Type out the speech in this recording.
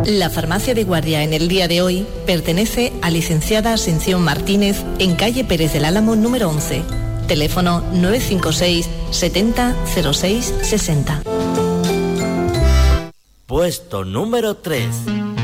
La farmacia de guardia en el día de hoy pertenece a licenciada Asención Martínez en calle Pérez del Álamo número 11. Teléfono 956 70 06 60. Puesto número 3.